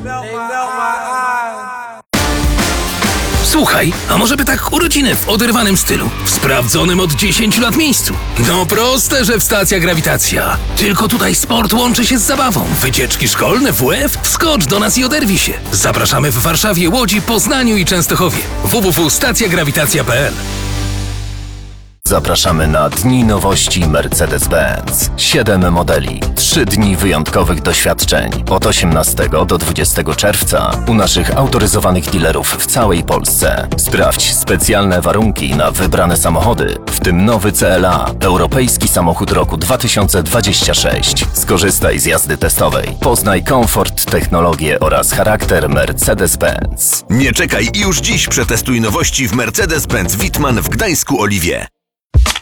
Słuchaj, a może by tak urodziny w oderwanym stylu, w sprawdzonym od 10 lat miejscu? No proste, że w Stacja Grawitacja. Tylko tutaj sport łączy się z zabawą. Wycieczki szkolne, WF? Wskocz do nas i oderwij się. Zapraszamy w Warszawie, Łodzi, Poznaniu i Częstochowie. www.stacjagrawitacja.pl. Zapraszamy na Dni Nowości Mercedes-Benz. 7 modeli, 3 dni wyjątkowych doświadczeń od 18 do 20 czerwca u naszych autoryzowanych dealerów w całej Polsce. Sprawdź specjalne warunki na wybrane samochody, w tym nowy CLA, europejski samochód roku 2026. Skorzystaj z jazdy testowej. Poznaj komfort, technologię oraz charakter Mercedes-Benz. Nie czekaj i już dziś przetestuj nowości w Mercedes-Benz Wittmann w Gdańsku Oliwie.